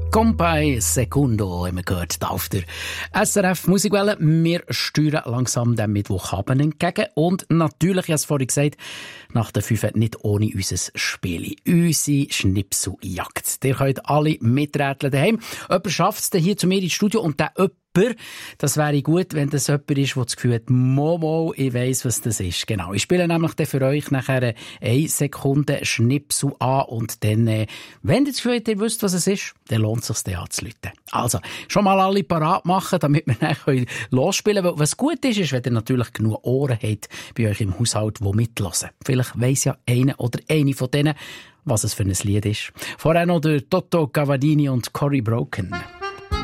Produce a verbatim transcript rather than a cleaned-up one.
Compay Secundo haben wir gehört, hier auf der S R F Musikwelle. Wir steuern langsam dem Mittwochabend entgegen. Und natürlich, ich habe es vorhin gesagt, nach der fünf nicht ohne unser Spiel. Unsere Schnipseljagd. Ihr könnt alle miträtseln daheim. Jemand schafft es hier zu mir ins Studio und der jemand, das wäre gut, wenn das jemand ist, der das Gefühl hat, Momo, ich weiss, was das ist. Genau. Ich spiele nämlich dann für euch nachher eine Sekunde Schnipsel an und dann, äh, wenn ihr das Gefühl habt, ihr wisst, was es ist, dann lohnt es sich, den anzurufen. Also, schon mal alle parat machen, damit wir dann losspielen können. Was gut ist, ist, wenn ihr natürlich genug Ohren habt bei euch im Haushalt, die mithören. Vielleicht weiss ja einer oder eine von denen, was es für ein Lied ist. Vorher noch der Toto Cavadini und Cory Broken.